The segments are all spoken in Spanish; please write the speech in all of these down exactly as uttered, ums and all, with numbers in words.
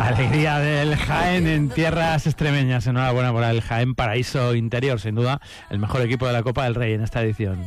Alegría del Jaén en tierras extremeñas. Enhorabuena por el Jaén Paraíso Interior, sin duda el mejor equipo de la Copa del Rey en esta edición.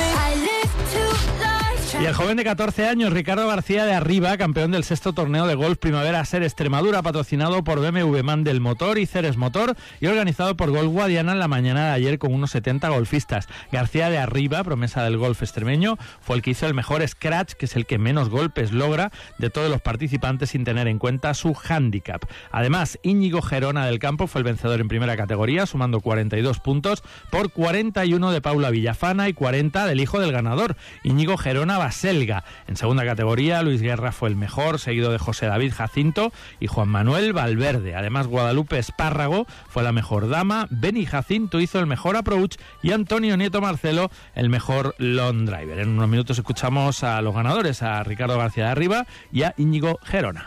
Y el joven de catorce años, Ricardo García de Arriba, campeón del sexto torneo de golf Primavera Ser Extremadura, patrocinado por B M W Man del Motor y Ceres Motor y organizado por Golf Guadiana en la mañana de ayer con unos setenta golfistas. García de Arriba, promesa del golf extremeño, fue el que hizo el mejor scratch, que es el que menos golpes logra de todos los participantes sin tener en cuenta su hándicap. Además, Íñigo Gerona del Campo fue el vencedor en primera categoría, sumando cuarenta y dos puntos por cuarenta y uno de Paula Villafana y cuarenta del hijo del ganador, Íñigo Gerona Baselga. En segunda categoría, Luis Guerra fue el mejor, seguido de José David Jacinto y Juan Manuel Valverde. Además, Guadalupe Espárrago fue la mejor dama, Beni Jacinto hizo el mejor approach y Antonio Nieto Marcelo el mejor long driver. En unos minutos escuchamos a los ganadores, a Ricardo García de Arriba y a Íñigo Gerona.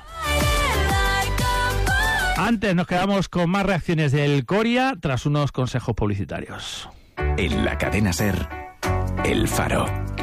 Antes nos quedamos con más reacciones del Coria tras unos consejos publicitarios. En la cadena SER, El Faro,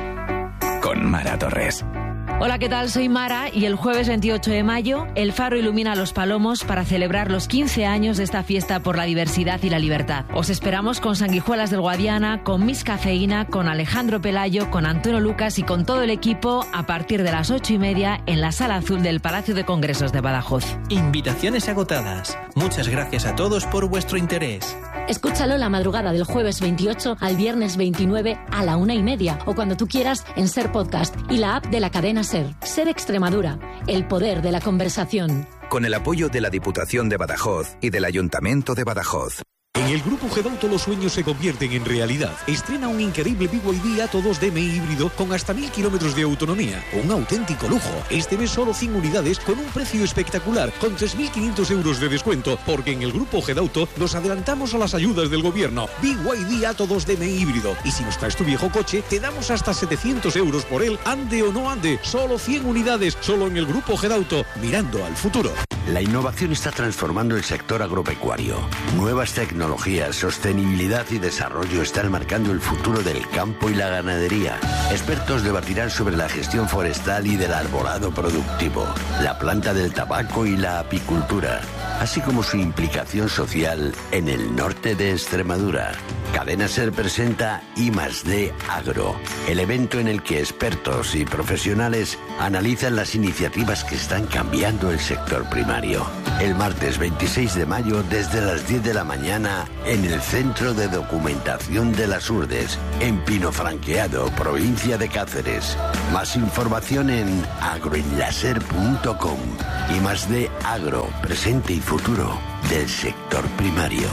con Mara Torres. Hola, ¿qué tal? Soy Mara y el jueves veintiocho de mayo El Faro ilumina los palomos para celebrar los quince años de esta fiesta por la diversidad y la libertad. Os esperamos con Sanguijuelas del Guadiana, con Miss Cafeína, con Alejandro Pelayo, con Antonio Lucas y con todo el equipo a partir de las ocho y media en la Sala Azul del Palacio de Congresos de Badajoz. Invitaciones agotadas. Muchas gracias a todos por vuestro interés. Escúchalo la madrugada del jueves veintiocho al viernes veintinueve a la una y media o cuando tú quieras en SER Podcast y la app de la cadena SER. SER Extremadura, el poder de la conversación. Con el apoyo de la Diputación de Badajoz y del Ayuntamiento de Badajoz. En el Grupo Gedauto los sueños se convierten en realidad. Estrena un increíble B Y D Atto dos D M I híbrido con hasta mil kilómetros de autonomía. Un auténtico lujo. Este mes solo cien unidades con un precio espectacular, con tres mil quinientos euros de descuento, porque en el Grupo Gedauto nos adelantamos a las ayudas del gobierno. B Y D Atto dos D M I híbrido. Y si nos traes tu viejo coche, te damos hasta setecientos euros por él, ande o no ande. Solo cien unidades, solo en el Grupo Gedauto, mirando al futuro. La innovación está transformando el sector agropecuario. Nuevas tecnologías, sostenibilidad y desarrollo están marcando el futuro del campo y la ganadería. Expertos debatirán sobre la gestión forestal y del arbolado productivo, la planta del tabaco y la apicultura, así como su implicación social en el norte de Extremadura. Cadena SER presenta I más D Agro, el evento en el que expertos y profesionales analizan las iniciativas que están cambiando el sector primario. El martes veintiséis de mayo desde las diez de la mañana en el Centro de Documentación de las Urdes, en Pinofranqueado, provincia de Cáceres. Más información en agroenlaser punto com. I más D Agro, presente y futuro del sector primario.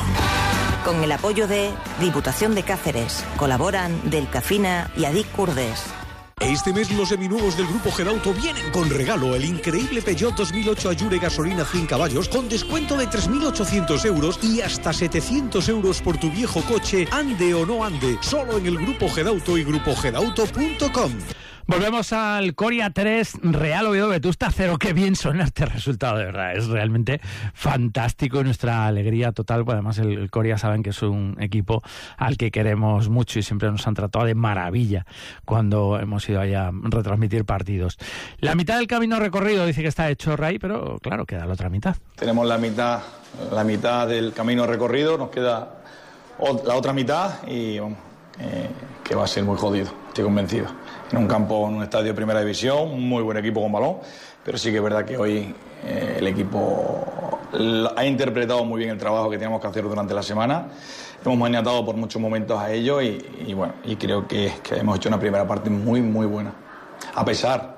Con el apoyo de Diputación de Cáceres, colaboran Delcafina y Adic Curdes. Este mes los seminuevos del Grupo Gedauto vienen con regalo: el increíble Peugeot dos mil ocho Allure gasolina cien caballos con descuento de tres mil ochocientos euros y hasta setecientos euros por tu viejo coche, ande o no ande, solo en el Grupo Gedauto y grupo gedauto punto com. Volvemos al Coria tres, Real Oviedo Vetusta cero. Qué bien suena este resultado, de verdad. Es realmente fantástico y nuestra alegría total. Pues además el, el Coria saben que es un equipo al que queremos mucho y siempre nos han tratado de maravilla cuando hemos ido allá a retransmitir partidos. La mitad del camino recorrido dice que está hecho, Ray, pero claro, queda la otra mitad. Tenemos la mitad, la mitad del camino recorrido, nos queda la otra mitad y vamos, eh, que va a ser muy jodido, estoy convencido. En un campo, en un estadio de primera división, un muy buen equipo con balón, pero sí que es verdad que hoy eh, el equipo ha interpretado muy bien el trabajo que teníamos que hacer durante la semana. Hemos maniatado por muchos momentos a ello y, y bueno, y creo que, que hemos hecho una primera parte muy, muy buena, a pesar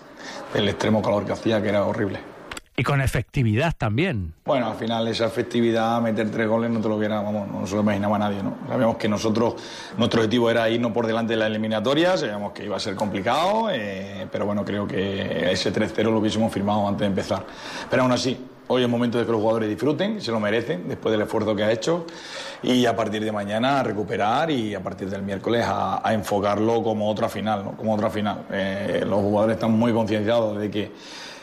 del extremo calor que hacía, que era horrible. Y con efectividad también. Bueno, al final esa efectividad, meter tres goles, no te lo hubiera, vamos, no se lo imaginaba nadie, ¿no? Sabíamos que nosotros, nuestro objetivo era irnos por delante de la eliminatoria, sabíamos que iba a ser complicado, eh, pero bueno, creo que ese tres cero lo hubiésemos firmado antes de empezar. Pero aún así, hoy es momento de que los jugadores disfruten, se lo merecen, después del esfuerzo que ha hecho, y a partir de mañana a recuperar y a partir del miércoles a, a enfocarlo como otra final, ¿no? Como otra final. Eh, los jugadores están muy concienciados de que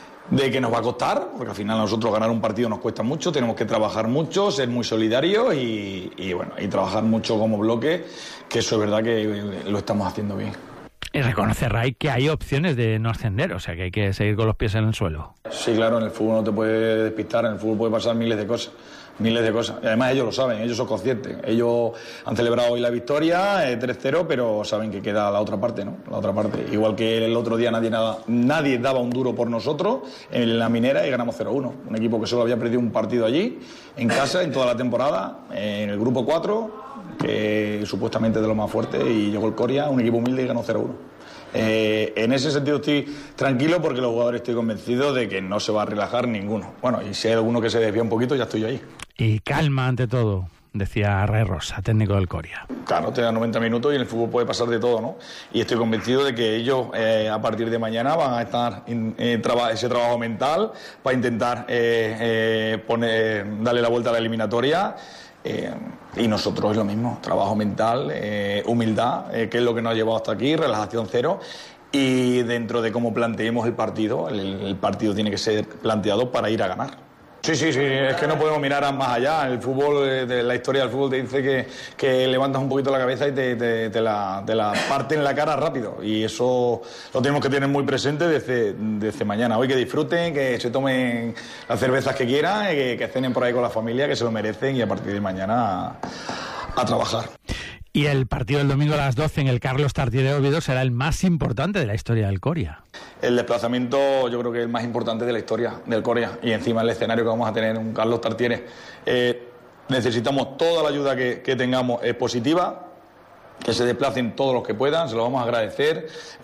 de que nos va a costar, porque al final a nosotros ganar un partido nos cuesta mucho, tenemos que trabajar mucho, ser muy solidarios y, y bueno, y trabajar mucho como bloque, que eso es verdad que lo estamos haciendo bien. Y reconoce Ray que hay opciones de no ascender, o sea que hay que seguir con los pies en el suelo. Sí, claro, en el fútbol no te puede despistar, en el fútbol puede pasar miles de cosas, miles de cosas. Y además ellos lo saben, ellos son conscientes. Ellos han celebrado hoy la victoria, eh, tres cero, pero saben que queda la otra parte, ¿no? La otra parte. Igual que el otro día nadie, nada, nadie daba un duro por nosotros en la Minera y ganamos cero uno. Un equipo que solo había perdido un partido allí, en casa, en toda la temporada, en el grupo cuatro, que supuestamente es de los más fuertes, y llegó el Coria, un equipo humilde, y ganó cero uno. Eh, en ese sentido estoy tranquilo porque los jugadores estoy convencido de que no se va a relajar ninguno. Bueno, y si hay alguno que se desvía un poquito, ya estoy ahí. Y calma ante todo, decía Ray Rosa, técnico del Coria. Claro, te dan noventa minutos y en el fútbol puede pasar de todo, ¿no? Y estoy convencido de que ellos eh, a partir de mañana van a estar en eh, traba- ese trabajo mental para intentar eh, eh, poner, darle la vuelta a la eliminatoria. Eh, y nosotros es lo mismo, trabajo mental, eh, humildad, eh, que es lo que nos ha llevado hasta aquí, relajación cero, y dentro de cómo planteemos el partido, el, el partido tiene que ser planteado para ir a ganar. Sí, sí, sí, es que no podemos mirar más allá. El fútbol, de la historia del fútbol te dice que, que levantas un poquito la cabeza y te, te, te, la, te la parte en la cara rápido, y eso lo tenemos que tener muy presente desde, desde mañana. Hoy que disfruten, que se tomen las cervezas que quieran, que, que cenen por ahí con la familia, que se lo merecen, y a partir de mañana a, a trabajar. Y el partido del domingo a las doce en el Carlos Tartiere de Oviedo será el más importante de la historia del Coria. El desplazamiento yo creo que es el más importante de la historia del Coria, y encima el escenario que vamos a tener en un Carlos Tartiere. Eh, necesitamos toda la ayuda que, que tengamos es positiva, que se desplacen todos los que puedan, se lo vamos a agradecer.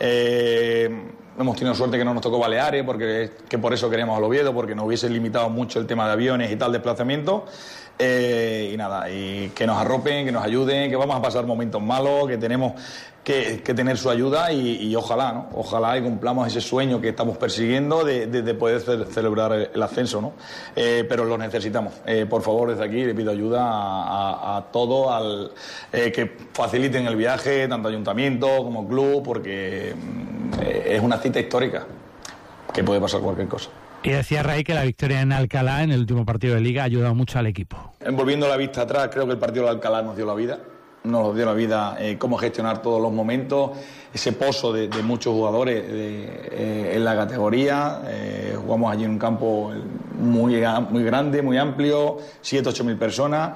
Eh, hemos tenido suerte que no nos tocó Baleares, porque que por eso queríamos al Oviedo, porque nos hubiese limitado mucho el tema de aviones y tal, desplazamiento. Eh, y nada, y que nos arropen, que nos ayuden, que vamos a pasar momentos malos, que tenemos que, que tener su ayuda, y, y ojalá, ¿no? Ojalá y cumplamos ese sueño que estamos persiguiendo de, de, de poder ce- celebrar el, el ascenso, ¿no? Eh, pero lo necesitamos. Eh, por favor, desde aquí le pido ayuda a, a, a todos, al, eh, que faciliten el viaje, tanto ayuntamiento como club, porque eh, es una cita histórica, que puede pasar cualquier cosa. Y decía Ray que la victoria en Alcalá en el último partido de Liga ha ayudado mucho al equipo. Volviendo la vista atrás, creo que el partido de Alcalá nos dio la vida. Nos dio la vida eh, cómo gestionar todos los momentos, ese pozo de, de muchos jugadores de, eh, en la categoría. Eh, jugamos allí en un campo muy, muy grande, muy amplio, siete, ocho mil personas.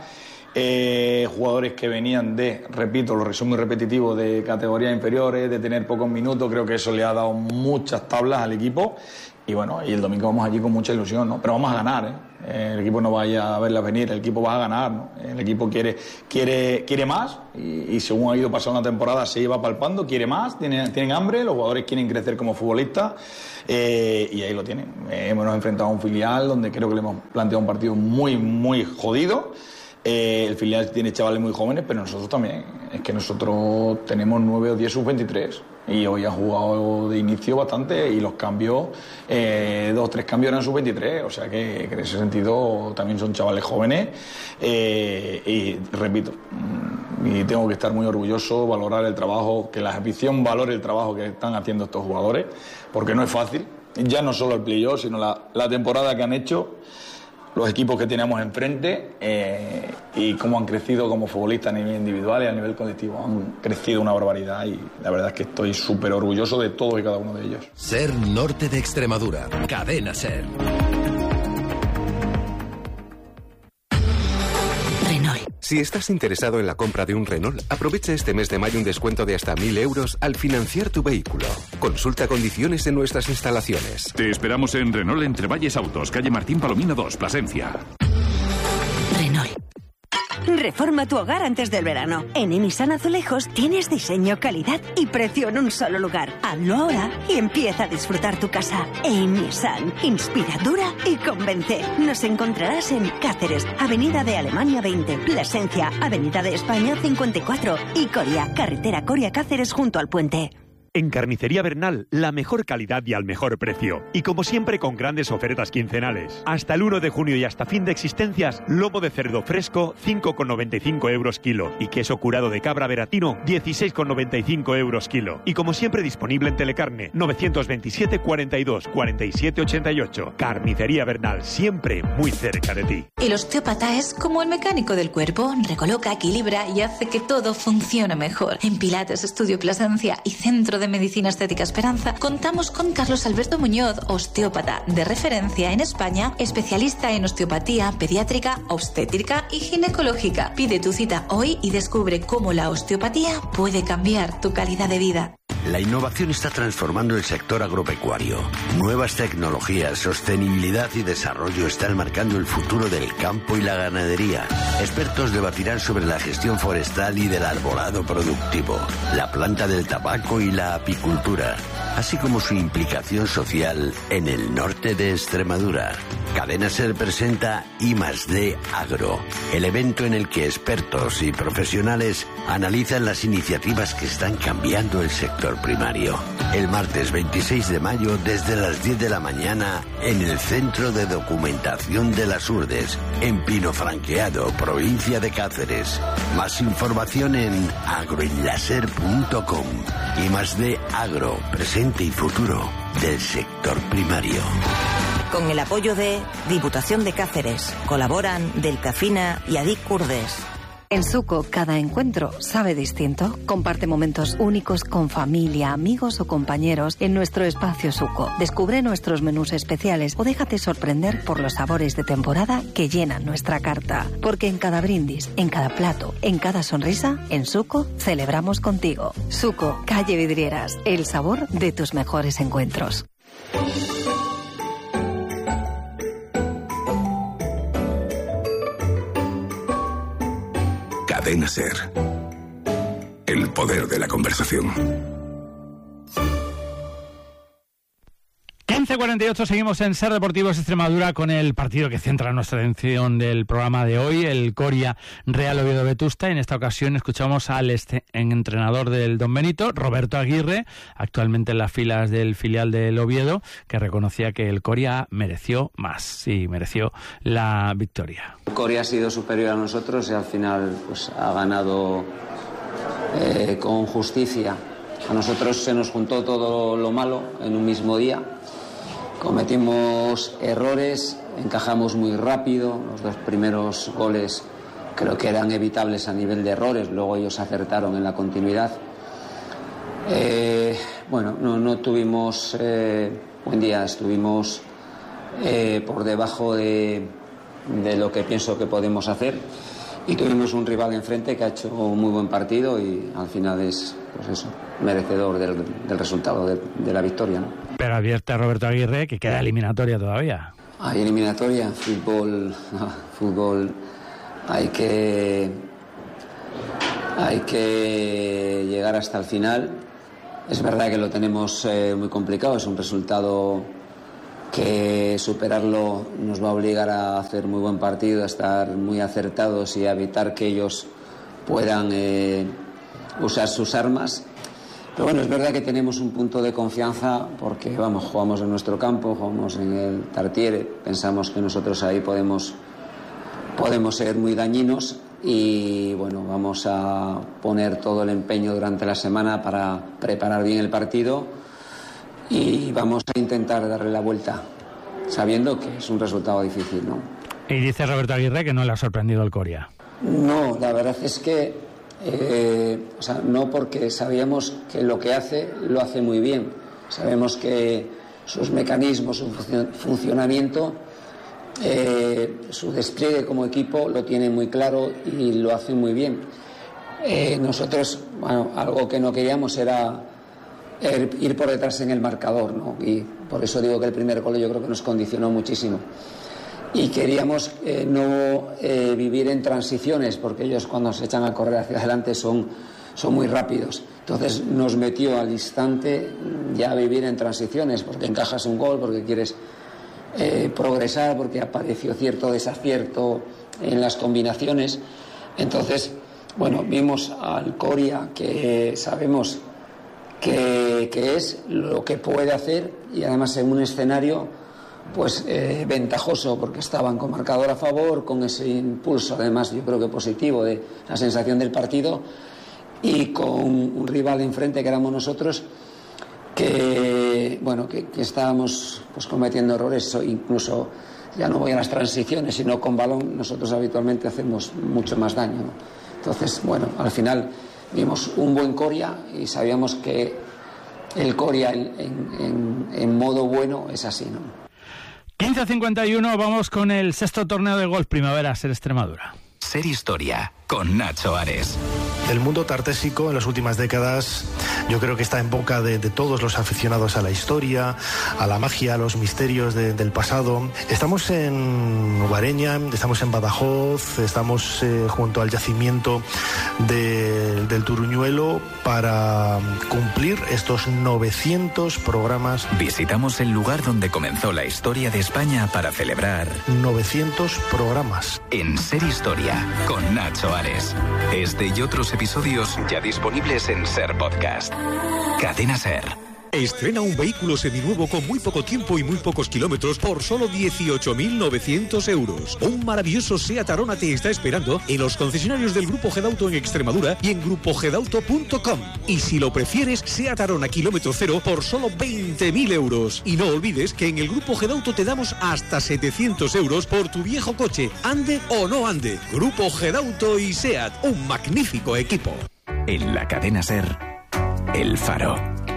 Eh, jugadores que venían de, repito, lo resumo muy repetitivo, de categorías inferiores, de tener pocos minutos. Creo que eso le ha dado muchas tablas al equipo. Y bueno, y el domingo vamos allí con mucha ilusión, ¿no? Pero vamos a ganar, ¿eh? El equipo no vaya a verla venir, el equipo va a ganar, ¿no? El equipo quiere, quiere, quiere más, y, y según ha ido pasando la temporada se iba palpando, quiere más, tienen, tienen hambre, los jugadores quieren crecer como futbolistas, eh, y ahí lo tienen. Eh, hemos enfrentado a un filial donde creo que le hemos planteado un partido muy, muy jodido. Eh, el filial tiene chavales muy jóvenes, pero nosotros también. Es que nosotros tenemos nueve o diez sub veintitrés y hoy han jugado de inicio bastante, y los cambios, eh, dos o tres cambios eran sub veintitrés, o sea que, que en ese sentido también son chavales jóvenes, eh, y repito, y tengo que estar muy orgulloso, valorar el trabajo, que la afición valore el trabajo que están haciendo estos jugadores, porque no es fácil, ya no solo el playoff, sino la, la temporada que han hecho, los equipos que tenemos enfrente, eh, y cómo han crecido como futbolistas a nivel individual y a nivel colectivo. Han crecido una barbaridad, y la verdad es que estoy súper orgulloso de todos y cada uno de ellos. Ser Norte de Extremadura. Cadena Ser. Si estás interesado en la compra de un Renault, aprovecha este mes de mayo un descuento de hasta mil euros al financiar tu vehículo. Consulta condiciones en nuestras instalaciones. Te esperamos en Renault Entre Valles Autos, calle Martín Palomino dos, Plasencia. Renault. Reforma tu hogar antes del verano. En Enisan Azulejos tienes diseño, calidad y precio en un solo lugar. Hazlo ahora y empieza a disfrutar tu casa. Enisan, inspira, dura y convence. Nos encontrarás en Cáceres, Avenida de Alemania veinte, Plasencia, Avenida de España cincuenta y cuatro y Coria, carretera Coria-Cáceres junto al puente. En Carnicería Bernal, la mejor calidad y al mejor precio. Y como siempre, con grandes ofertas quincenales. Hasta el uno de junio y hasta fin de existencias, lomo de cerdo fresco, cinco con noventa y cinco euros kilo. Y queso curado de cabra veratino, dieciséis con noventa y cinco euros kilo. Y como siempre, disponible en Telecarne, novecientos veintisiete, cuarenta y dos, cuarenta y siete, ochenta y ocho. Carnicería Bernal, siempre muy cerca de ti. El osteópata es como el mecánico del cuerpo. Recoloca, equilibra y hace que todo funcione mejor. En Pilates Estudio Plasencia y Centro de Medicina Estética Esperanza, contamos con Carlos Alberto Muñoz, osteópata de referencia en España, especialista en osteopatía pediátrica, obstétrica y ginecológica. Pide tu cita hoy y descubre cómo la osteopatía puede cambiar tu calidad de vida. La innovación está transformando el sector agropecuario. Nuevas tecnologías, sostenibilidad y desarrollo están marcando el futuro del campo y la ganadería. Expertos debatirán sobre la gestión forestal y del arbolado productivo, la planta del tabaco y la apicultura, así como su implicación social en el norte de Extremadura. Cadena Ser presenta I más D Agro, el evento en el que expertos y profesionales analizan las iniciativas que están cambiando el sector primario. El martes veintiséis de mayo desde las diez de la mañana en el Centro de Documentación de las Urdes, en Pino Franqueado, provincia de Cáceres. Más información en agroenlaser punto com. I más D Agro, presente y futuro del sector primario. Con el apoyo de Diputación de Cáceres, colaboran Delcafina y Adic Curdes. En Suco, cada encuentro sabe distinto. Comparte momentos únicos con familia, amigos o compañeros en nuestro espacio Suco. Descubre nuestros menús especiales o déjate sorprender por los sabores de temporada que llenan nuestra carta. Porque en cada brindis, en cada plato, en cada sonrisa, en Suco celebramos contigo. Suco, calle Vidrieras, el sabor de tus mejores encuentros. Cadena Ser. El poder de la conversación. quince cuarenta y ocho, seguimos en Ser Deportivos Extremadura con el partido que centra nuestra atención del programa de hoy, el Coria Real Oviedo Vetusta. En esta ocasión escuchamos al este, entrenador del Don Benito, Roberto Aguirre, actualmente en las filas del filial del Oviedo, que reconocía que el Coria mereció más, sí, mereció la victoria. El Coria ha sido superior a nosotros y al final pues ha ganado eh, con justicia. A nosotros se nos juntó todo lo malo en un mismo día. Cometimos errores, encajamos muy rápido, los dos primeros goles creo que eran evitables a nivel de errores, luego ellos acertaron en la continuidad. Eh, bueno, no, no tuvimos eh, buen día, estuvimos eh, por debajo de, de lo que pienso que podemos hacer y tuvimos un rival enfrente que ha hecho un muy buen partido y al final es, pues eso, merecedor del, del resultado de, de la victoria, ¿no? Pero advierte a Roberto Aguirre que queda eliminatoria todavía. Hay eliminatoria, fútbol, no, fútbol, hay que, hay que llegar hasta el final. Es verdad que lo tenemos eh, muy complicado, es un resultado que superarlo nos va a obligar a hacer muy buen partido, a estar muy acertados y a evitar que ellos puedan eh, usar sus armas. Pero bueno, es verdad que tenemos un punto de confianza porque vamos, jugamos en nuestro campo, jugamos en el Tartiere, pensamos que nosotros ahí podemos, podemos ser muy dañinos y bueno, vamos a poner todo el empeño durante la semana para preparar bien el partido y vamos a intentar darle la vuelta, sabiendo que es un resultado difícil, ¿no? Y dice Roberto Aguirre que no le ha sorprendido el Coria. No, la verdad es que Eh, o sea, no, porque sabíamos que lo que hace lo hace muy bien, sabemos que sus mecanismos, su funcionamiento, eh, su despliegue como equipo lo tiene muy claro y lo hace muy bien. Eh, nosotros, bueno, algo que no queríamos era ir por detrás en el marcador, ¿no? Y por eso digo que el primer gol yo creo que nos condicionó muchísimo. Y queríamos eh, no eh, vivir en transiciones, porque ellos cuando se echan a correr hacia adelante son, son muy rápidos. Entonces nos metió al instante ya a vivir en transiciones, porque encajas un gol, porque quieres eh, progresar, porque apareció cierto desacierto en las combinaciones. Entonces, bueno, vimos al Coria, que sabemos que, que es lo que puede hacer, y además en un escenario pues eh, ventajoso, porque estaban con marcador a favor, con ese impulso además yo creo que positivo de la sensación del partido, y con un rival enfrente que éramos nosotros, que bueno que, que estábamos pues cometiendo errores, incluso ya no voy a las transiciones, sino con balón nosotros habitualmente hacemos mucho más daño, ¿no? Entonces bueno, al final vimos un buen Coria y sabíamos que el Coria en, en, en modo bueno es así, ¿no? quince a cincuenta y uno, vamos con el sexto torneo de golf Primavera Ser Extremadura. Ser Historia, con Nacho Ares. El mundo tartésico en las últimas décadas yo creo que está en boca de, de todos los aficionados a la historia, a la magia, a los misterios de, del pasado. Estamos en Guareña, estamos en Badajoz, estamos eh, junto al yacimiento de, del Turuñuelo para cumplir estos novecientos programas. Visitamos el lugar donde comenzó la historia de España para celebrar novecientos programas. En Ser Historia, con Nacho Ares. Este y otros episodios ya disponibles en Ser Podcast. Cadena Ser. Estrena un vehículo seminuevo con muy poco tiempo y muy pocos kilómetros por solo dieciocho mil novecientos euros. Un maravilloso SEAT Arona te está esperando en los concesionarios del Grupo Gedauto en Extremadura y en grupo gedauto punto com. Y si lo prefieres, SEAT Arona kilómetro cero por solo veinte mil euros. Y no olvides que en el Grupo Gedauto te damos hasta setecientos euros por tu viejo coche, ande o no ande. Grupo Gedauto y SEAT, un magnífico equipo. En la Cadena Ser, El Faro.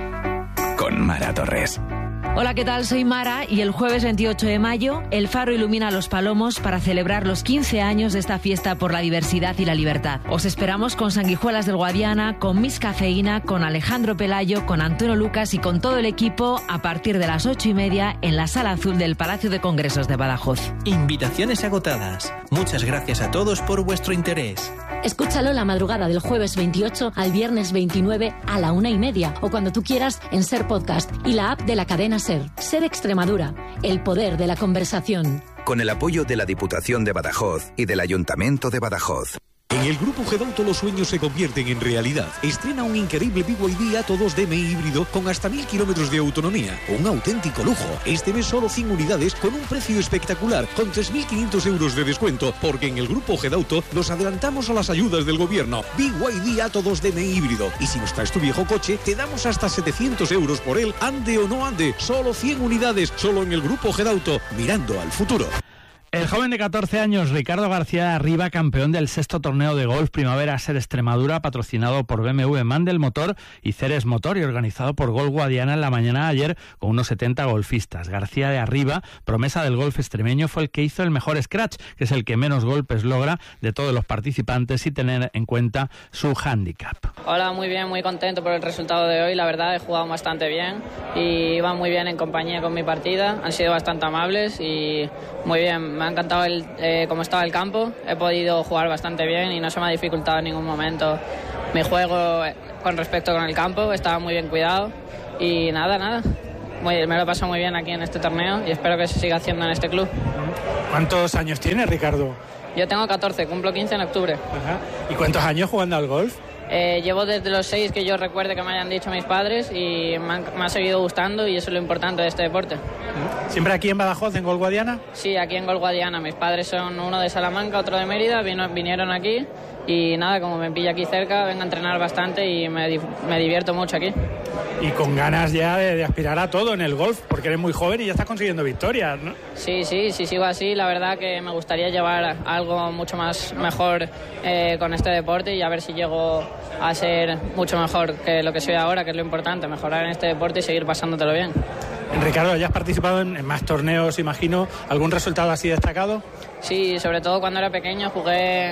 Con Mara Torres. Hola, ¿qué tal? Soy Mara y el jueves veintiocho de mayo El Faro ilumina los Palomos para celebrar los quince años de esta fiesta por la diversidad y la libertad. Os esperamos con Sanguijuelas del Guadiana, con Miss Cafeína, con Alejandro Pelayo, con Antonio Lucas y con todo el equipo a partir de las ocho y media en la Sala Azul del Palacio de Congresos de Badajoz. Invitaciones agotadas. Muchas gracias a todos por vuestro interés. Escúchalo la madrugada del jueves veintiocho al viernes veintinueve a la una y media o cuando tú quieras en Ser Podcast y la app de la cadena Ser. Ser Extremadura, el poder de la conversación. Con el apoyo de la Diputación de Badajoz y del Ayuntamiento de Badajoz. En el Grupo Gedauto los sueños se convierten en realidad. Estrena un increíble B Y D A T O dos D M I híbrido con hasta mil kilómetros de autonomía. Un auténtico lujo. Este mes solo cien unidades con un precio espectacular, con tres mil quinientos euros de descuento, porque en el Grupo Gedauto nos adelantamos a las ayudas del gobierno. B Y D A T O dos D M I híbrido. Y si nos traes tu viejo coche, te damos hasta setecientos euros por él, ande o no ande. Solo cien unidades, solo en el Grupo Gedauto, mirando al futuro. El joven de catorce años, Ricardo García de Arriba, campeón del sexto torneo de golf Primavera Ser Extremadura, patrocinado por B M W Mandel Motor y Ceres Motor y organizado por Golf Guadiana en la mañana de ayer con unos setenta golfistas. García de Arriba, promesa del golf extremeño, fue el que hizo el mejor scratch, que es el que menos golpes logra de todos los participantes, y tener en cuenta su hándicap. Hola, muy bien, muy contento por el resultado de hoy. La verdad, he jugado bastante bien y iba muy bien en compañía con mi partida. Han sido bastante amables y muy bien. Me ha encantado el, eh, cómo estaba el campo. He podido jugar bastante bien y no se me ha dificultado en ningún momento mi juego con respecto con el campo. Estaba muy bien cuidado y nada, nada. Muy, me lo he pasado muy bien aquí en este torneo y espero que se siga haciendo en este club. ¿Cuántos años tienes, Ricardo? Yo tengo catorce, cumplo quince en octubre. Ajá. ¿Y cuántos años jugando al golf? Eh, llevo desde los seis que yo recuerde que me hayan dicho mis padres y me, han, me ha seguido gustando y eso es lo importante de este deporte. ¿Siempre aquí en Badajoz, en Golf Guadiana? Sí, aquí en Golf Guadiana. Mis padres son uno de Salamanca, otro de Mérida, vino, vinieron aquí y nada, como me pilla aquí cerca, vengo a entrenar bastante y me, me divierto mucho aquí. Y con ganas ya de, de aspirar a todo en el golf, porque eres muy joven y ya estás consiguiendo victorias, ¿no? Sí, sí, si sigo así, la verdad que me gustaría llevar algo mucho más mejor eh, con este deporte y a ver si llego a ser mucho mejor que lo que soy ahora, que es lo importante, mejorar en este deporte y seguir pasándotelo bien. Ricardo, ¿ya has participado en, en más torneos, imagino? ¿Algún resultado así destacado? Sí, sobre todo cuando era pequeño jugué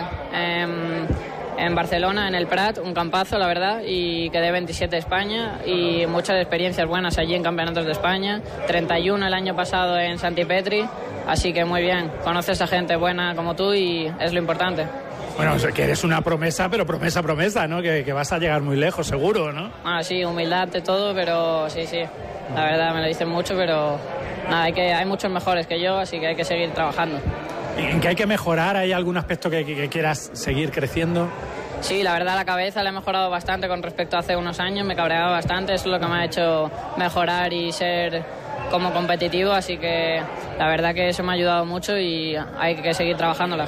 en, en Barcelona, en el Prat, un campazo, la verdad, y quedé veintisiete de España y muchas experiencias buenas allí en campeonatos de España, treinta y uno el año pasado en Santipetri, así que muy bien, conoces a gente buena como tú y es lo importante. Bueno, o sea, que eres una promesa, pero promesa, promesa, ¿no? Que, que vas a llegar muy lejos, seguro, ¿no? Ah, sí, humildad ante todo, pero sí, sí. La verdad, me lo dicen mucho, pero nada, hay, que, hay muchos mejores que yo, así que hay que seguir trabajando. ¿En qué hay que mejorar? ¿Hay algún aspecto que, que, que quieras seguir creciendo? Sí, la verdad, la cabeza la he mejorado bastante con respecto a hace unos años. Me cabreaba bastante, eso es lo que me ha hecho mejorar y ser como competitivo, así que la verdad que eso me ha ayudado mucho y hay que seguir trabajándola.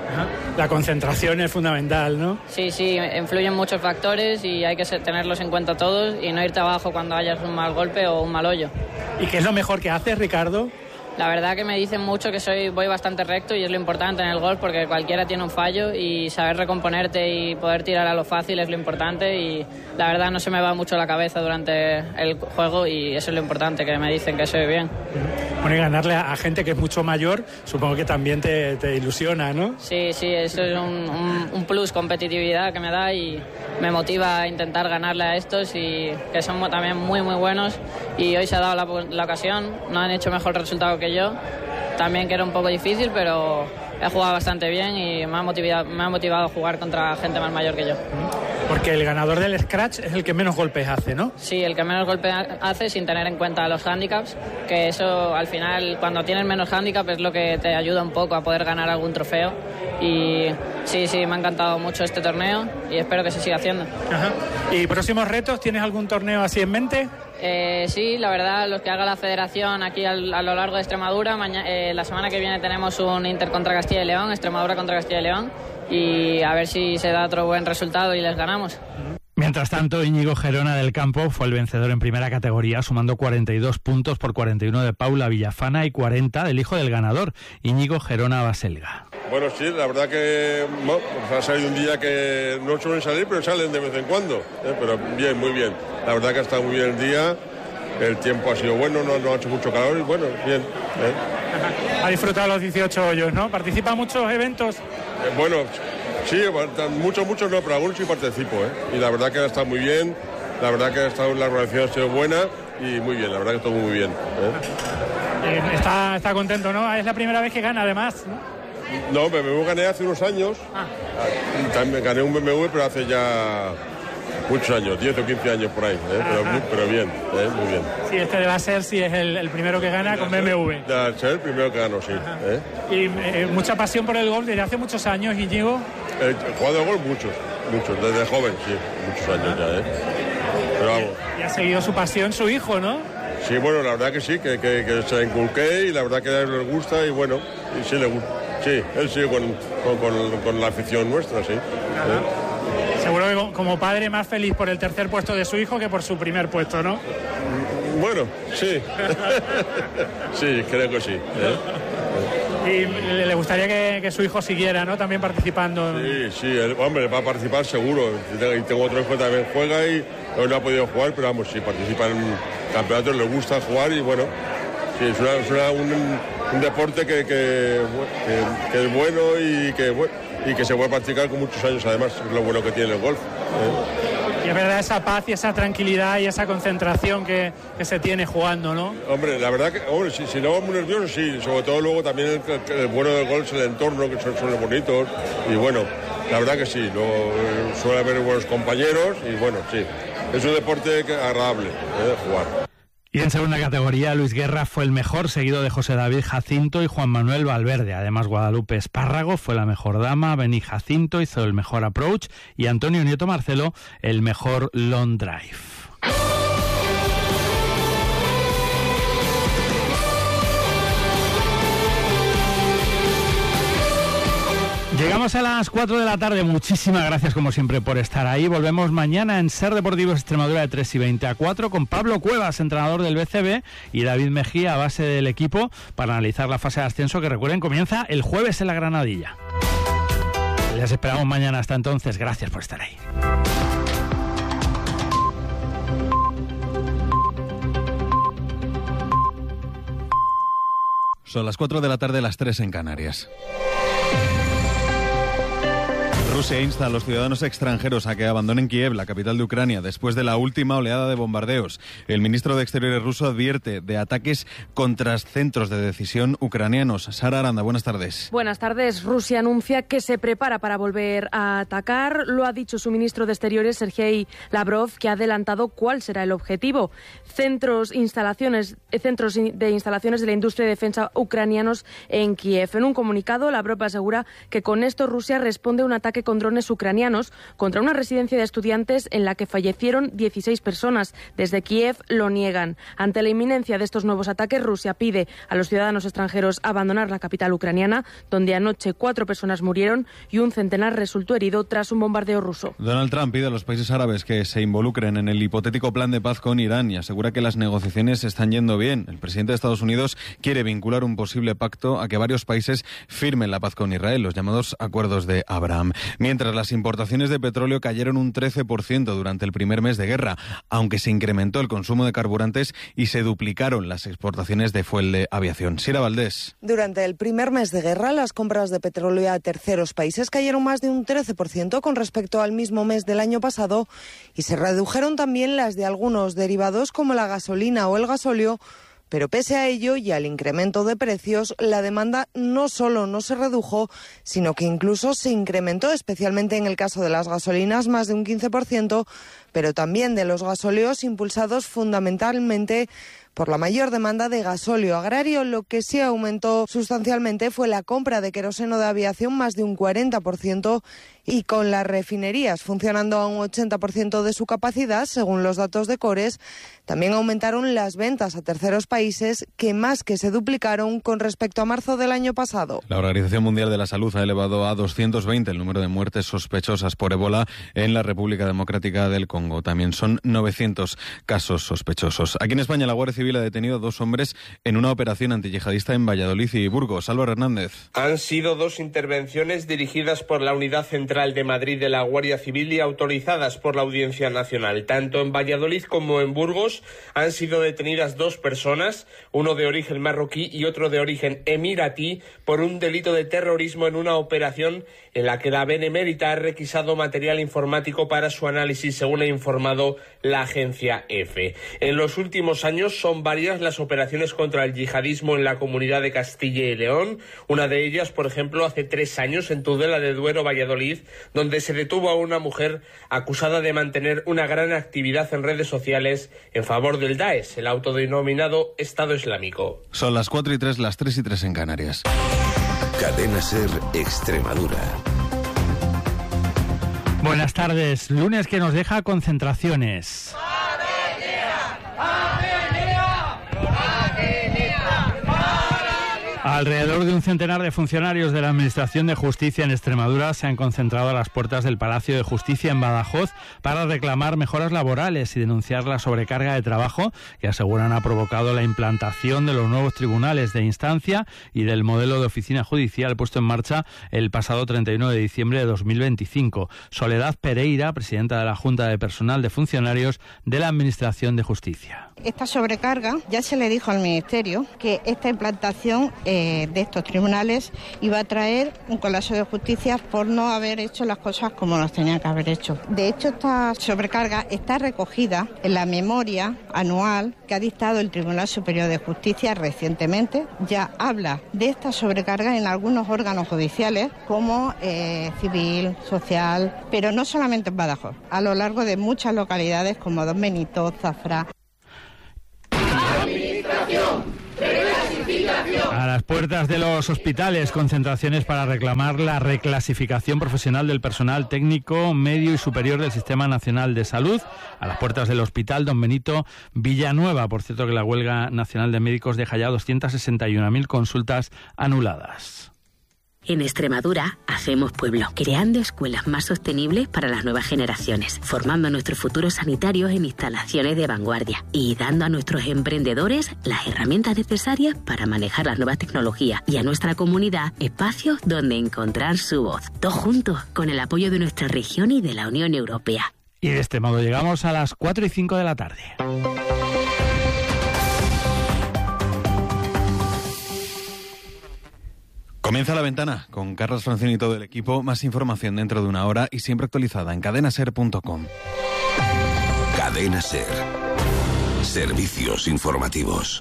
La concentración es fundamental, ¿no? Sí, sí, influyen muchos factores y hay que tenerlos en cuenta todos y no irte abajo cuando hayas un mal golpe o un mal hoyo. ¿Y qué es lo mejor que haces, Ricardo? La verdad que me dicen mucho que soy voy bastante recto y es lo importante en el golf porque cualquiera tiene un fallo y saber recomponerte y poder tirar a lo fácil es lo importante y la verdad no se me va mucho la cabeza durante el juego y eso es lo importante, que me dicen que soy bien. Bueno, y ganarle a gente que es mucho mayor supongo que también te, te ilusiona, ¿no? Sí, sí, eso es un, un, un plus, competitividad que me da y me motiva a intentar ganarle a estos y que son también muy muy buenos y hoy se ha dado la, la ocasión, no han hecho mejor resultado que yo, también que era un poco difícil, pero he jugado bastante bien y me ha motivado, me ha motivado a jugar contra gente más mayor que yo. Porque el ganador del Scratch es el que menos golpes hace, ¿no? Sí, el que menos golpes hace sin tener en cuenta los handicaps, que eso al final cuando tienes menos handicap es lo que te ayuda un poco a poder ganar algún trofeo y sí, sí, me ha encantado mucho este torneo y espero que se siga haciendo. Ajá. ¿Y próximos retos? ¿Tienes algún torneo así en mente? Eh, sí, la verdad, los que haga la federación aquí al, a lo largo de Extremadura. Mañana, eh, la semana que viene tenemos un Inter contra Castilla y León, Extremadura contra Castilla y León, y a ver si se da otro buen resultado y les ganamos. Mientras tanto, Íñigo Gerona del Campo fue el vencedor en primera categoría, sumando cuarenta y dos puntos por cuarenta y uno de Paula Villafana y cuarenta del hijo del ganador, Íñigo Gerona Baselga. Bueno, sí, la verdad que bueno, ha salido un día que no suelen salir, pero salen de vez en cuando. ¿eh? Pero bien, muy bien. La verdad que ha estado muy bien el día, el tiempo ha sido bueno, no, no ha hecho mucho calor y bueno, bien. ¿eh? Ha disfrutado los dieciocho hoyos, ¿no? ¿Participa en muchos eventos? Eh, bueno, sí, muchos, muchos no, pero algunos sí participo. ¿eh? Y la verdad que ha estado muy bien, la verdad que ha estado, la organización ha sido buena y muy bien, la verdad que está muy bien. ¿eh? Está, está contento, ¿no? Es la primera vez que gana, además, ¿no? No, B M W gané hace unos años. Ah. También gané un B M W, pero hace ya muchos años, diez o quince años por ahí. ¿eh? Pero, pero bien, ¿eh? muy bien. Sí, este va a ser si es el, el primero que gana con B M W. Va a ser el primero que gano, sí. ¿eh? Y eh, mucha pasión por el golf desde hace muchos años, Íñigo. He eh, jugado al golf muchos, muchos, desde joven, sí, muchos años ya. ¿eh? Pero vamos. Y ha seguido su pasión su hijo, ¿no? Sí, bueno, la verdad que sí, que, que, que se inculqué y la verdad que a él le gusta y bueno, y sí le gusta. Sí, él sigue con, con, con, con la afición nuestra, sí. ¿Eh? Seguro que como padre más feliz por el tercer puesto de su hijo que por su primer puesto, ¿no? Bueno, sí. Sí, creo que sí. ¿eh? Y le gustaría que, que su hijo siguiera, ¿no? También participando. Sí, sí, el, hombre, va a participar seguro. Y tengo otro hijo que también juega y hoy no ha podido jugar, pero vamos, sí, participa en campeonatos, le gusta jugar y bueno, sí, es, una, es una, un, un deporte que, que, que, que es bueno y que, y que se puede practicar con muchos años, además, es lo bueno que tiene el golf. ¿eh? Y es verdad esa paz y esa tranquilidad y esa concentración que, que se tiene jugando, ¿no? Hombre, la verdad que, hombre, si, si no vamos muy nerviosos, sí, sobre todo luego también el, el bueno del golf es el entorno, que son, son los bonitos, y bueno, la verdad que sí, luego, suele haber buenos compañeros, y bueno, sí, es un deporte agradable ¿eh? de jugar. Y en segunda categoría, Luis Guerra fue el mejor, seguido de José David Jacinto y Juan Manuel Valverde. Además, Guadalupe Espárrago fue la mejor dama, Bení Jacinto hizo el mejor approach y Antonio Nieto Marcelo el mejor long drive. Llegamos a las cuatro de la tarde. Muchísimas gracias como siempre por estar ahí. Volvemos mañana en Ser Deportivos Extremadura de tres y veinte a cuatro con Pablo Cuevas, entrenador del B C B, y David Mejía, a base del equipo, para analizar la fase de ascenso que, recuerden, comienza el jueves en la Granadilla. Les esperamos mañana. Hasta entonces, gracias por estar ahí. Son las cuatro de la tarde, las tres en Canarias. Rusia insta a los ciudadanos extranjeros a que abandonen Kiev, la capital de Ucrania, después de la última oleada de bombardeos. El ministro de Exteriores ruso advierte de ataques contra centros de decisión ucranianos. Sara Aranda, buenas tardes. Buenas tardes. Rusia anuncia que se prepara para volver a atacar. Lo ha dicho su ministro de Exteriores, Sergei Lavrov, que ha adelantado cuál será el objetivo. Centros, instalaciones, centros de instalaciones de la industria de defensa ucranianos en Kiev. En un comunicado, Lavrov asegura que con esto Rusia responde a un ataque con drones ucranianos contra una residencia de estudiantes en la que fallecieron dieciséis personas. Desde Kiev lo niegan. Ante la inminencia de estos nuevos ataques, Rusia pide a los ciudadanos extranjeros abandonar la capital ucraniana, donde anoche cuatro personas murieron y un centenar resultó herido tras un bombardeo ruso. Donald Trump pide a los países árabes que se involucren en el hipotético plan de paz con Irán y asegura que las negociaciones están yendo bien. El presidente de Estados Unidos quiere vincular un posible pacto a que varios países firmen la paz con Israel, los llamados acuerdos de Abraham. Mientras las importaciones de petróleo cayeron un trece por ciento durante el primer mes de guerra, aunque se incrementó el consumo de carburantes y se duplicaron las exportaciones de fuel de aviación. Sira Valdés. Durante el primer mes de guerra, las compras de petróleo a terceros países cayeron más de un trece por ciento con respecto al mismo mes del año pasado y se redujeron también las de algunos derivados como la gasolina o el gasóleo. Pero pese a ello y al incremento de precios, la demanda no solo no se redujo, sino que incluso se incrementó, especialmente en el caso de las gasolinas, más de un quince por ciento, pero también de los gasóleos, impulsados fundamentalmente por la mayor demanda de gasóleo agrario. Lo que sí aumentó sustancialmente fue la compra de queroseno de aviación, más de un cuarenta por ciento, y con las refinerías funcionando a un ochenta por ciento de su capacidad, según los datos de Cores, también aumentaron las ventas a terceros países, que más que se duplicaron con respecto a marzo del año pasado. La Organización Mundial de la Salud ha elevado a doscientos veinte el número de muertes sospechosas por ébola en la República Democrática del Congo. También son novecientos casos sospechosos. Aquí en España, la Guardia Civil ha detenido a dos hombres en una operación antiyihadista en Valladolid y Burgos. Álvaro Hernández. Han sido dos intervenciones dirigidas por la Unidad Central de Madrid de la Guardia Civil y autorizadas por la Audiencia Nacional. Tanto en Valladolid como en Burgos han sido detenidas dos personas, uno de origen marroquí y otro de origen emiratí, por un delito de terrorismo en una operación en la que la Benemérita ha requisado material informático para su análisis, según ha informado la agencia EFE. En los últimos años son varias las operaciones contra el yihadismo en la comunidad de Castilla y León. Una de ellas, por ejemplo, hace tres años en Tudela de Duero, Valladolid, donde se detuvo a una mujer acusada de mantener una gran actividad en redes sociales en favor del Daesh, el autodenominado Estado Islámico. Son las cuatro y tres, las tres y tres en Canarias. Cadena SER Extremadura. Buenas tardes. Lunes que nos deja concentraciones. Alrededor de un centenar de funcionarios de la Administración de Justicia en Extremadura se han concentrado a las puertas del Palacio de Justicia en Badajoz para reclamar mejoras laborales y denunciar la sobrecarga de trabajo que aseguran ha provocado la implantación de los nuevos tribunales de instancia y del modelo de oficina judicial puesto en marcha el pasado treinta y nueve de diciembre de dos mil veinticinco. Soledad Pereira, presidenta de la Junta de Personal de Funcionarios de la Administración de Justicia. Esta sobrecarga, ya se le dijo al Ministerio que esta implantación eh, de estos tribunales iba a traer un colapso de justicia por no haber hecho las cosas como las tenían que haber hecho. De hecho, esta sobrecarga está recogida en la memoria anual que ha dictado el Tribunal Superior de Justicia recientemente. Ya habla de esta sobrecarga en algunos órganos judiciales como eh, civil, social, pero no solamente en Badajoz, a lo largo de muchas localidades como Don Benito, Zafra. A las puertas de los hospitales, concentraciones para reclamar la reclasificación profesional del personal técnico, medio y superior del Sistema Nacional de Salud. A las puertas del Hospital Don Benito Villanueva. Por cierto, que la huelga nacional de médicos deja ya doscientas sesenta y una mil consultas anuladas. En Extremadura hacemos pueblo, creando escuelas más sostenibles para las nuevas generaciones, formando a nuestros futuros sanitarios en instalaciones de vanguardia y dando a nuestros emprendedores las herramientas necesarias para manejar las nuevas tecnologías y a nuestra comunidad espacios donde encontrar su voz. Todos juntos, con el apoyo de nuestra región y de la Unión Europea. Y de este modo llegamos a las cuatro y cinco de la tarde. Comienza La Ventana con Carlos Francini y todo el equipo. Más información dentro de una hora y siempre actualizada en cadena ser punto com. Cadena SER. Servicios informativos.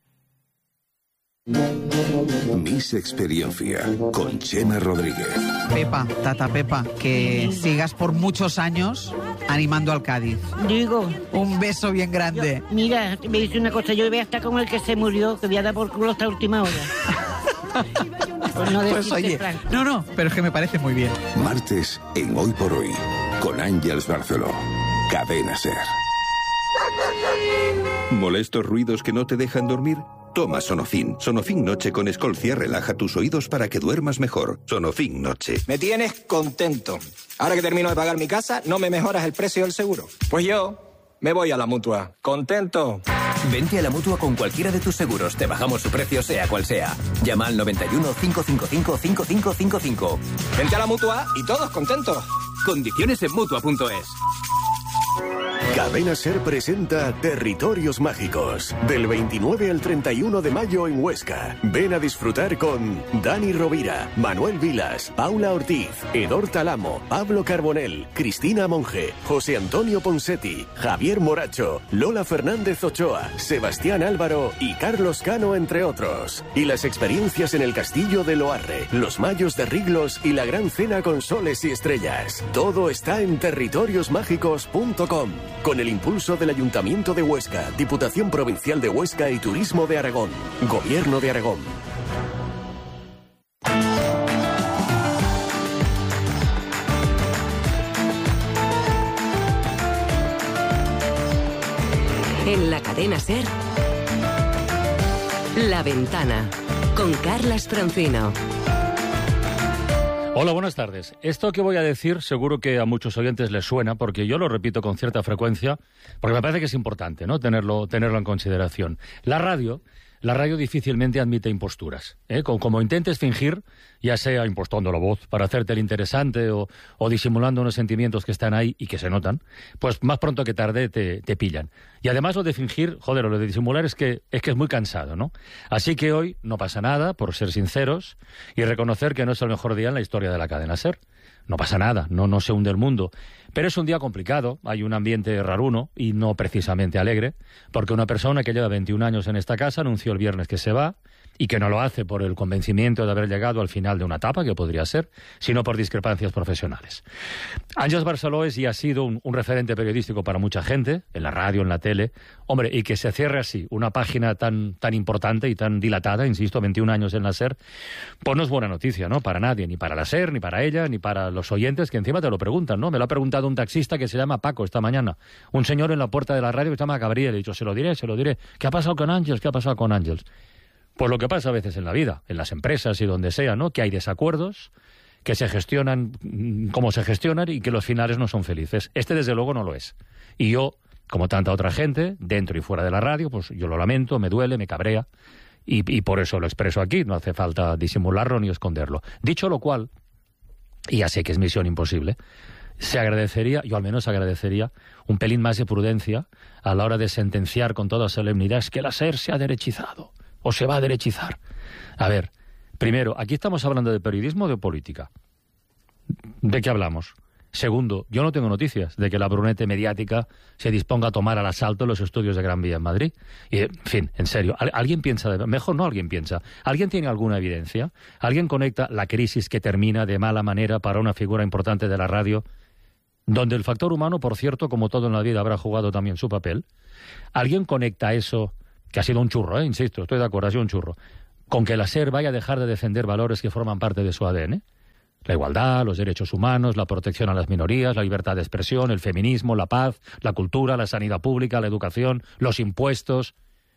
Miss Experiencia con Chema Rodríguez. Pepa, tata Pepa, que sigas por muchos años animando al Cádiz. Digo. Un beso bien grande. Yo, mira, me dice una cosa, yo voy a estar con el que se murió, que voy a dar por culo hasta última hora. Pues no Pues decirte, oye, Frank. no, no, pero es que me parece muy bien. Martes en Hoy por Hoy, con Ángeles Barceló. Cadena SER. ¿Molestos ruidos que no te dejan dormir? Toma Sonofin. Sonofin Noche con Escolcia relaja tus oídos para que duermas mejor. Sonofin Noche. Me tienes contento. Ahora que termino de pagar mi casa, no me mejoras el precio del seguro. Pues yo me voy a la Mutua. ¿Contento? Vente a la Mutua con cualquiera de tus seguros. Te bajamos su precio sea cual sea. Llama al noventa y uno, cinco cinco cinco, cinco cinco cinco cinco. Vente a la Mutua y todos contentos. Condiciones en Mutua punto es. Cadena SER presenta Territorios Mágicos. Del veintinueve al treinta y uno de mayo en Huesca. Ven a disfrutar con Dani Rovira, Manuel Vilas, Paula Ortiz, Edor Talamo, Pablo Carbonell, Cristina Monge, José Antonio Ponsetti, Javier Moracho, Lola Fernández Ochoa, Sebastián Álvaro y Carlos Cano, entre otros. Y las experiencias en el Castillo de Loarre, los Mayos de Riglos y la Gran Cena con Soles y Estrellas. Todo está en territorios mágicos punto com. Con el impulso del Ayuntamiento de Huesca, Diputación Provincial de Huesca y Turismo de Aragón. Gobierno de Aragón. En la cadena SER, La Ventana, con Carlas Francino. Hola, buenas tardes. Esto que voy a decir seguro que a muchos oyentes les suena, porque yo lo repito con cierta frecuencia, porque me parece que es importante, ¿no?, tenerlo, tenerlo en consideración. La radio, la radio difícilmente admite imposturas, ¿eh? Como, como intentes fingir, ya sea impostando la voz para hacerte el interesante o, o disimulando unos sentimientos que están ahí y que se notan, pues más pronto que tarde te, te pillan. Y además lo de fingir, joder, lo de disimular es que, es que es muy cansado, ¿no? Así que hoy no pasa nada, por ser sinceros y reconocer que no es el mejor día en la historia de la cadena SER. No pasa nada, no, no se hunde el mundo. Pero es un día complicado, hay un ambiente raruno y no precisamente alegre, porque una persona que lleva veintiún años en esta casa anunció el viernes que se va y que no lo hace por el convencimiento de haber llegado al final de una etapa, que podría ser, sino por discrepancias profesionales. Ángeles Barceló es y ha sido un, un referente periodístico para mucha gente, en la radio, en la tele. Hombre, y que se cierre así una página tan, tan importante y tan dilatada, insisto, veintiún años en la SER, pues no es buena noticia, ¿no?, para nadie, ni para la SER, ni para ella, ni para los oyentes, que encima te lo preguntan, ¿no? Me lo ha preguntado un taxista que se llama Paco esta mañana, un señor en la puerta de la radio que se llama Gabriel, he dicho, se lo diré, se lo diré. ¿Qué ha pasado con Ángeles? ¿Qué ha pasado con Ángeles? Pues lo que pasa a veces en la vida, en las empresas y donde sea, ¿no?, que hay desacuerdos, que se gestionan como se gestionan y que los finales no son felices. Este, desde luego, no lo es. Y yo, como tanta otra gente, dentro y fuera de la radio, pues yo lo lamento, me duele, me cabrea, y, y por eso lo expreso aquí, no hace falta disimularlo ni esconderlo. Dicho lo cual, y ya sé que es misión imposible, se agradecería, yo al menos agradecería, un pelín más de prudencia a la hora de sentenciar con toda solemnidad que la SER se ha derechizado o se va a derechizar. A ver, primero, aquí estamos hablando de periodismo o de política. ¿De qué hablamos? Segundo, yo no tengo noticias de que la brunete mediática se disponga a tomar al asalto los estudios de Gran Vía en Madrid. Y, en fin, en serio, ¿alguien piensa, de... mejor no alguien piensa, ¿alguien tiene alguna evidencia? ¿Alguien conecta la crisis que termina de mala manera para una figura importante de la radio, donde el factor humano, por cierto, como todo en la vida, habrá jugado también su papel? ¿Alguien conecta eso, que ha sido un churro, eh? Insisto, estoy de acuerdo, ha sido un churro, con que la SER vaya a dejar de defender valores que forman parte de su A D N? La igualdad, los derechos humanos, la protección a las minorías, la libertad de expresión, el feminismo, la paz, la cultura, la sanidad pública, la educación, los impuestos.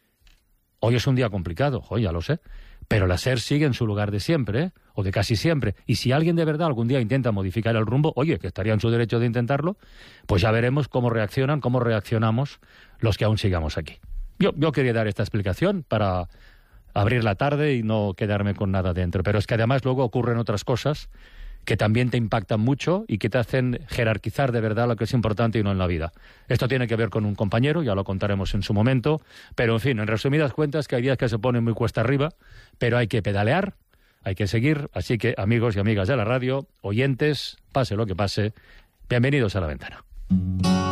Hoy es un día complicado, hoy ya lo sé, pero la SER sigue en su lugar de siempre, ¿eh? O de casi siempre. Y si alguien de verdad algún día intenta modificar el rumbo, oye, que estaría en su derecho de intentarlo, pues ya veremos cómo reaccionan, cómo reaccionamos los que aún sigamos aquí. Yo, yo quería dar esta explicación para abrir la tarde y no quedarme con nada dentro, pero es que además luego ocurren otras cosas que también te impactan mucho y que te hacen jerarquizar de verdad lo que es importante y no en la vida. Esto tiene que ver con un compañero, ya lo contaremos en su momento, pero en fin, en resumidas cuentas, que hay días que se ponen muy cuesta arriba, pero hay que pedalear, hay que seguir, así que amigos y amigas de la radio, oyentes, pase lo que pase, bienvenidos a La Ventana.